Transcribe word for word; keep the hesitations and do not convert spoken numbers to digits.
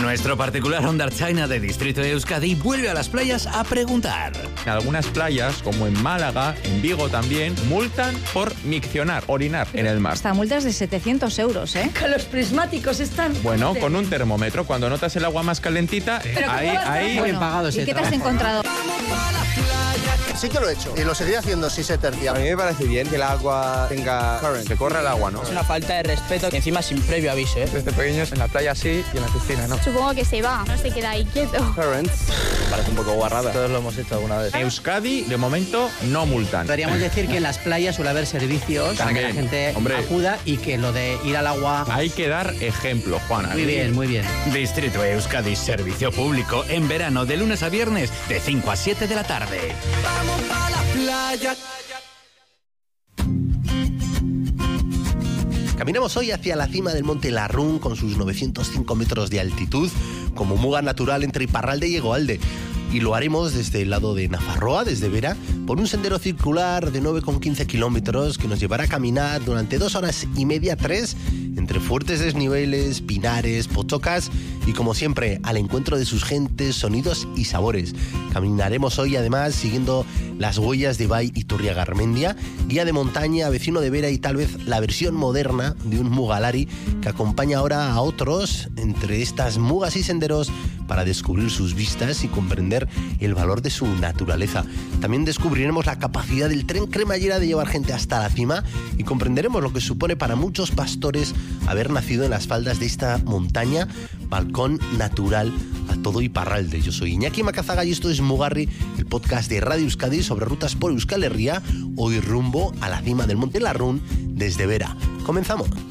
Nuestro particular Hondartzaina de Distrito de Euskadi vuelve a las playas a preguntar. En algunas playas, como en Málaga, en Vigo también, multan por miccionar, orinar en el mar. Hasta multas de setecientos euros, ¿eh? Que los prismáticos están... Bueno, con un termómetro, cuando notas el agua más calentita, ahí, ahí... Bueno, pagado ¿y ese qué te has trabajo. encontrado? Sí que lo he hecho y lo seguiré haciendo si se tercia. A mí me parece bien que el agua tenga current, que corra el agua, ¿no? Es una falta de respeto y encima sin previo aviso, ¿eh? Desde pequeños en la playa sí y en la piscina, ¿no? Supongo que se va, no se queda ahí quieto. Current. Parece un poco guarrada. Todos lo hemos hecho alguna vez. En Euskadi, de momento, no multan. Podríamos decir que en las playas suele haber servicios para que la También, gente hombre. acuda y que lo de ir al agua... Hay que dar ejemplo, Juana. Muy bien, muy bien. Distrito de Euskadi, servicio público en verano de lunes a viernes de cinco a siete de la tarde. Caminamos hoy hacia la cima del monte Larrún con sus novecientos cinco metros de altitud como muga natural entre Iparralde y Egoalde. Y lo haremos desde el lado de Nafarroa, desde Vera, por un sendero circular de nueve coma quince kilómetros que nos llevará a caminar durante dos horas y media, tres, entre fuertes desniveles, pinares, potocas y, como siempre, al encuentro de sus gentes, sonidos y sabores. Caminaremos hoy, además, siguiendo las huellas de Bai Iturria Garmendia, guía de montaña, vecino de Vera y tal vez la versión moderna de un mugalari que acompaña ahora a otros entre estas mugas y senderos para descubrir sus vistas y comprender el valor de su naturaleza. También descubriremos la capacidad del tren cremallera de llevar gente hasta la cima y comprenderemos lo que supone para muchos pastores haber nacido en las faldas de esta montaña, balcón natural a todo Iparralde. Yo soy Iñaki Macazaga y esto es Mugarri, el podcast de Radio Euskadi sobre rutas por Euskal Herria, hoy rumbo a la cima del Monte Larrún desde Vera. Comenzamos.